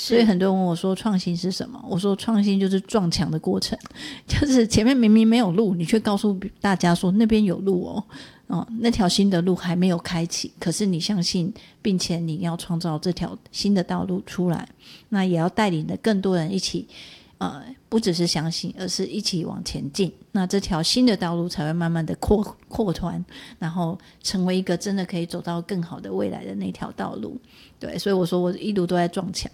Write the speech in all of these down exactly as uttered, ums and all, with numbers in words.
所以很多人问我说创新是什么，我说创新就是撞墙的过程，就是前面明明没有路，你却告诉大家说那边有路哦，哦，那条新的路还没有开启，可是你相信并且你要创造这条新的道路出来，那也要带领的更多人一起呃，不只是相信，而是一起往前进，那这条新的道路才会慢慢的扩扩宽，然后成为一个真的可以走到更好的未来的那条道路。对，所以我说我一路都在撞墙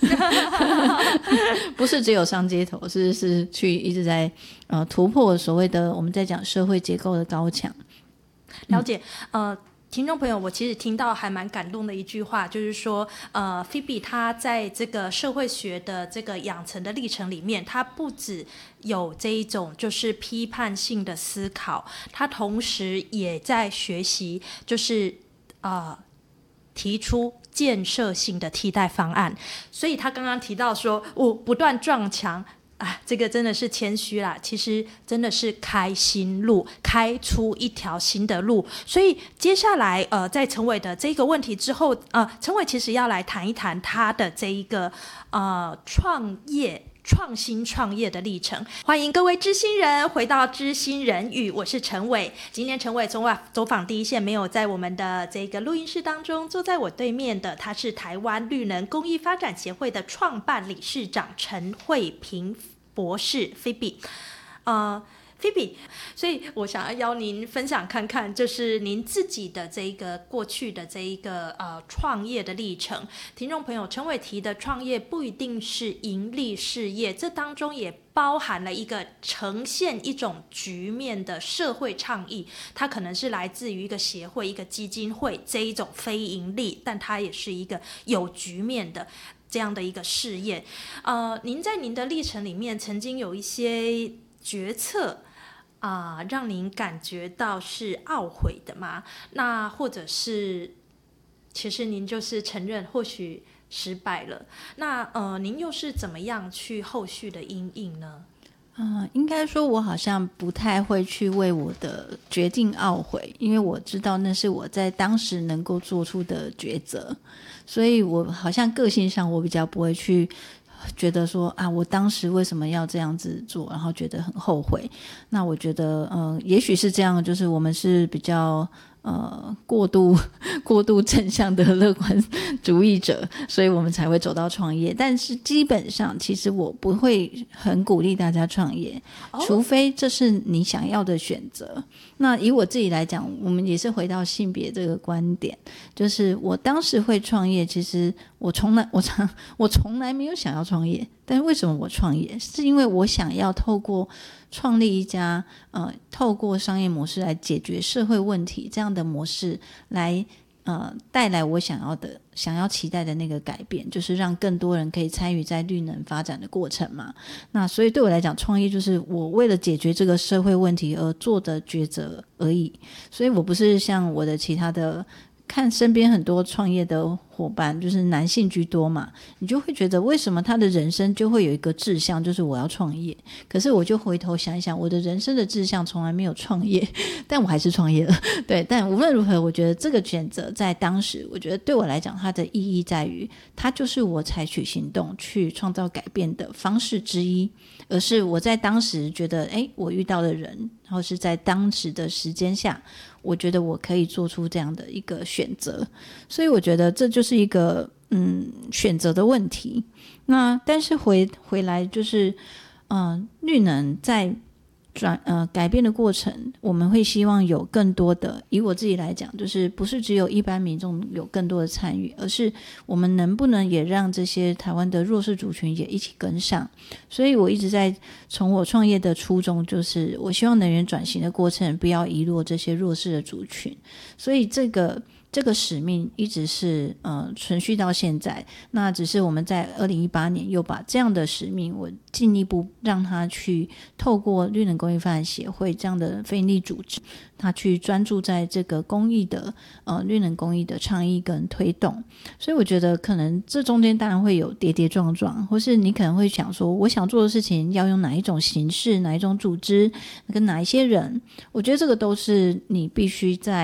不是只有上街头，是是去一直在呃突破所谓的我们在讲社会结构的高墙。 了解、嗯、呃听众朋友，我其实听到还蛮感动的一句话，就是说，呃，Phoebe 她在这个社会学的这个养成的历程里面，她不只有这一种就是批判性的思考，她同时也在学习，就是呃提出建设性的替代方案。所以她刚刚提到说，我、哦、不断撞墙。啊，这个真的是谦虚啦，其实真的是开新路，开出一条新的路。所以接下来呃，在陈伟的这个问题之后，呃，陈伟其实要来谈一谈他的这一个呃创业创新创业的历程。欢迎各位知心人回到知心人语，我是陈伟。今天陈伟走走访第一线，没有在我们的这个录音室当中，坐在我对面的他是台湾绿能公益发展协会的创办理事长陈慧萍博士 Phoebe。 呃Phoebe， 所以我想要邀您分享看看，就是您自己的这一个过去的这一个呃创业的历程。听众朋友，陈伟提的创业不一定是盈利事业，这当中也包含了一个呈现一种局面的社会倡议，它可能是来自于一个协会、一个基金会这一种非盈利，但它也是一个有局面的这样的一个事业。呃，您在您的历程里面曾经有一些决策啊、呃，让您感觉到是懊悔的吗？那或者是其实您就是承认或许失败了，那呃，您又是怎么样去后续的因应呢？ 嗯，应该说我好像不太会去为我的决定懊悔，因为我知道那是我在当时能够做出的抉择，所以我好像个性上我比较不会去觉得说啊，我当时为什么要这样子做，然后觉得很后悔。那我觉得嗯、呃，也许是这样，就是我们是比较呃过度过度正向的乐观主义者，所以我们才会走到创业。但是基本上其实我不会很鼓励大家创业，除非这是你想要的选择。那以我自己来讲，我们也是回到性别这个观点，就是我当时会创业，其实我从来我常我从来没有想要创业，但是为什么我创业？是因为我想要透过创立一家呃，透过商业模式来解决社会问题，这样的模式来呃带来我想要的、想要期待的那个改变，就是让更多人可以参与在绿能发展的过程嘛。那所以对我来讲，创业就是我为了解决这个社会问题而做的抉择而已。所以我不是像我的其他的。看身边很多创业的伙伴，就是男性居多嘛，你就会觉得为什么他的人生就会有一个志向，就是我要创业。可是我就回头想一想，我的人生的志向从来没有创业，但我还是创业了。对，但无论如何，我觉得这个选择在当时，我觉得对我来讲，它的意义在于，它就是我采取行动去创造改变的方式之一，而是我在当时觉得，哎，我遇到的人，然后是在当时的时间下。我觉得我可以做出这样的一个选择，所以我觉得这就是一个嗯选择的问题。那但是回回来就是嗯、呃，绿能在转呃改变的过程，我们会希望有更多的，以我自己来讲，就是不是只有一般民众有更多的参与，而是我们能不能也让这些台湾的弱势族群也一起跟上。所以我一直在从我创业的初衷，就是我希望能源转型的过程不要遗落这些弱势的族群，所以这个这个使命一直是呃存续到现在。那只是我们在二零一八年又把这样的使命，我进一步让它去透过绿能公益发展协会这样的非营利组织，它去专注在这个公益的呃绿能公益的倡议跟推动。所以我觉得可能这中间当然会有跌跌撞撞，或是你可能会想说，我想做的事情要用哪一种形式、哪一种组织跟哪一些人，我觉得这个都是你必须在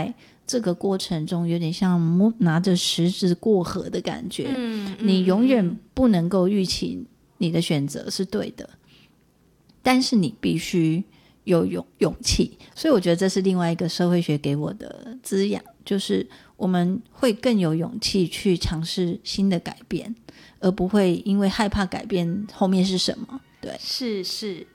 这个过程中有点像摸拿着石子过河的感觉， 嗯嗯、 你永远不能够预期你的选择是对的，但是你必须有勇勇气。所以我觉得这是另外一个社会学给我的滋养，就是我们会更有勇气去尝试新的改变，而不会因为害怕改变后面是什么。对， 是是。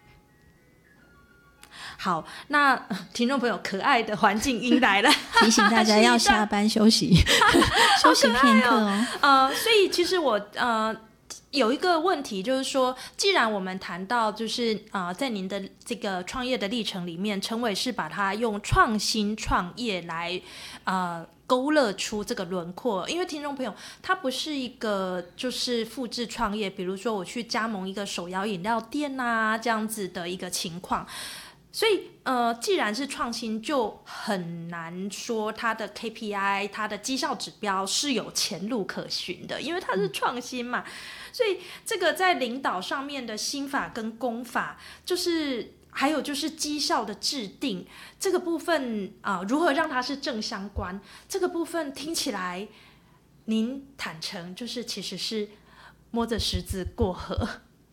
好，那听众朋友，可爱的环境音来了， 提醒大家要下班休息休息片刻哦。 呃，所以其实我呃有一个问题，就是说，既然我们谈到就是呃在您的这个创业的历程里面，陈伟是把它用创新创业来呃勾勒出这个轮廓，因为听众朋友，它不是一个就是复制创业，比如说我去加盟一个手摇饮料店啊这样子的一个情况。所以呃，既然是创新，就很难说它的 K P I、它的绩效指标是有前路可循的，因为它是创新嘛。所以这个在领导上面的心法跟功法，就是还有就是绩效的制定这个部分啊、呃，如何让它是正相关？这个部分听起来，您坦诚就是其实是摸着石子过河。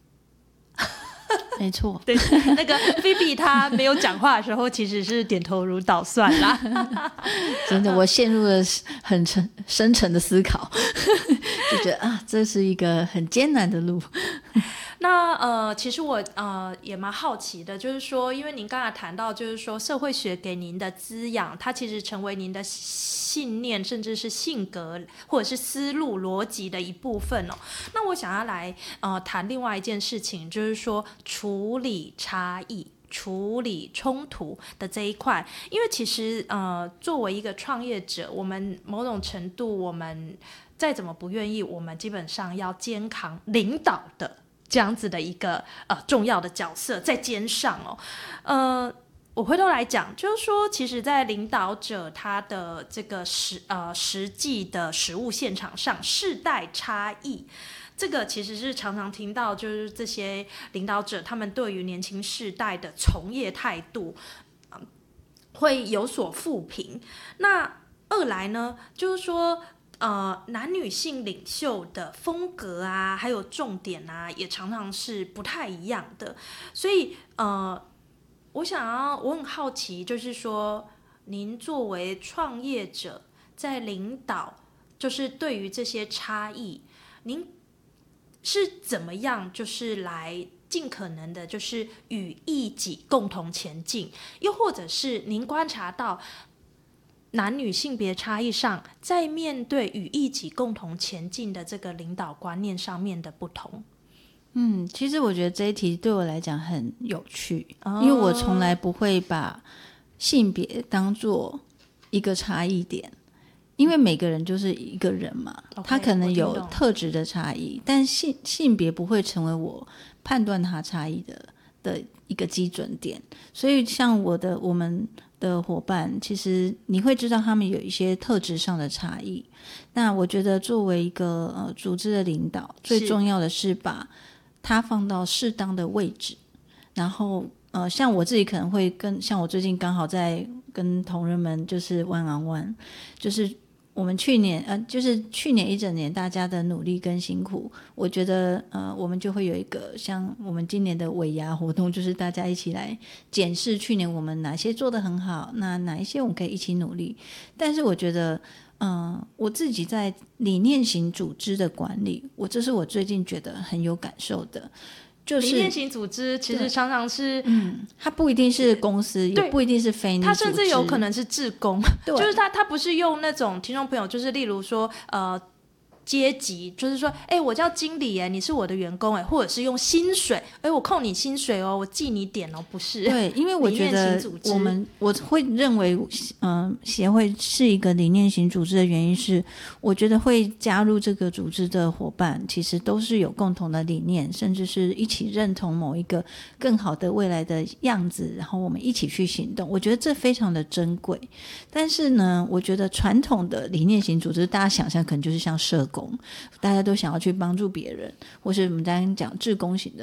没错， 对，那个菲比她没有讲话的时候，其实是点头如捣蒜啦。 真的，我陷入了很沉深沉的思考，就觉得啊，这是一个很艰难的路。 那呃，其实我呃也蛮好奇的，就是说，因为您刚才谈到，就是说社会学给您的滋养，它其实成为您的信念，甚至是性格或者是思路逻辑的一部分哦。那我想要来呃谈另外一件事情，就是说处理差异。处理冲突的这一块，因为其实呃，作为一个创业者，我们某种程度，我们再怎么不愿意，我们基本上要肩扛领导的这样子的一个呃重要的角色在肩上哦。呃，我回头来讲，就是说，其实，在领导者他的这个实呃实际的实务现场上，世代差异。这个其实是常常听到，就是这些领导者他们对于年轻世代的从业态度，呃、会有所负评。那二来呢，就是说，呃，男女性领袖的风格啊，还有重点啊，也常常是不太一样的。所以，呃，我想要，我很好奇，就是说，您作为创业者，在领导，就是对于这些差异，您是怎么样就是来尽可能的就是与异己共同前进，又或者是您观察到男女性别差异上，在面对与异己共同前进的这个领导观念上面的不同？ 嗯，其实我觉得这一题对我来讲很有趣，哦、因为我从来不会把性别当作一个差异点，因为每个人就是一个人嘛， okay, 他可能有特质的差异，但性性别不会成为我判断他差异的的一个基准点。所以像我的我们的伙伴，其实你会知道他们有一些特质上的差异。那我觉得作为一个呃组织的领导，最重要的是把它放到适当的位置，然后呃，像我自己可能会跟像我最近刚好在跟同仁们就是 one on one， 就是我们去年呃，就是去年一整年大家的努力跟辛苦，我觉得呃，我们就会有一个像我们今年的尾牙活动，就是大家一起来检视去年我们哪些做得很好，那哪一些我们可以一起努力。但是我觉得嗯、呃，我自己在理念型组织的管理，我这是我最近觉得很有感受的。就是理念型组织其实常常是， 嗯，它不一定是公司，也不一定是非营利组织， 它甚至有可能是志工，就是它它不是用那种听众朋友，就是例如说呃阶级，就是说，哎、欸，我叫经理，哎，你是我的员工，哎，或者是用薪水，哎、欸，我扣你薪水哦，我记你点哦，不是？ 对，因为我觉得我们我会认为，嗯、呃，协会是一个理念型组织的原因是，我觉得会加入这个组织的伙伴，其实都是有共同的理念，甚至是一起认同某一个更好的未来的样子，然后我们一起去行动。我觉得这非常的珍贵。但是呢，我觉得传统的理念型组织，大家想象可能就是像社工。大家都想要去帮助别人，或是我们刚刚讲志工型的